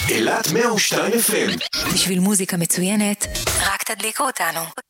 אילת 102 FM. בשביל מוזיקה מצוינת, רק תדליקו אותנו.